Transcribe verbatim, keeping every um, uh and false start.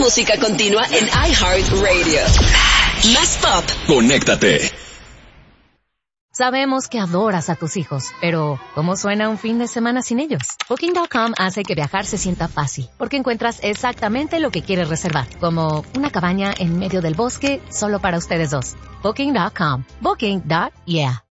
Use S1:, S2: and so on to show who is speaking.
S1: música continua en iHeartRadio. Más pop.
S2: Conéctate.
S3: Sabemos que adoras a tus hijos, pero ¿cómo suena un fin de semana sin ellos? Booking punto com hace que viajar se sienta fácil, porque encuentras exactamente lo que quieres reservar, como una cabaña en medio del bosque solo para ustedes dos. Booking punto com. Booking. Yeah.